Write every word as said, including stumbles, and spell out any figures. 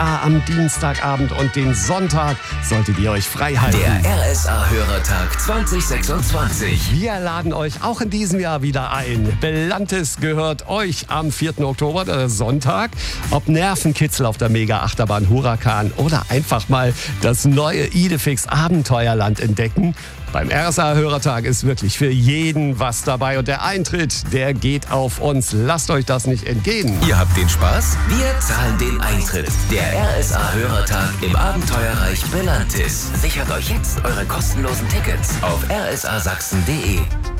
A am Dienstagabend und den Sonntag solltet ihr euch frei halten. Der R S A-Hörertag zwanzig sechsundzwanzig. Wir laden euch auch in diesem Jahr wieder ein. Belantes gehört euch am vierten Oktober, der Sonntag. Ob Nervenkitzel auf der Mega-Achterbahn Huracan oder einfach mal das neue Idefix Abenteuerland entdecken. Beim R S A-Hörertag ist wirklich für jeden was dabei und der Eintritt, der geht auf uns. Lasst euch das nicht entgehen. Ihr habt den Spaß? Wir zahlen den Eintritt. Der R S A-Hörertag im Abenteuerreich Belantis. Sichert euch jetzt eure kostenlosen Tickets auf r s a sachsen punkt d e.